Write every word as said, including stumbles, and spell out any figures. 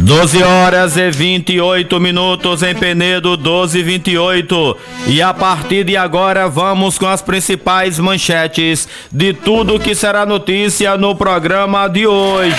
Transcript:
doze horas e vinte e oito minutos em Penedo, doze e vinte e oito. E a partir de agora vamos com as principais manchetes de tudo que será notícia no programa de hoje.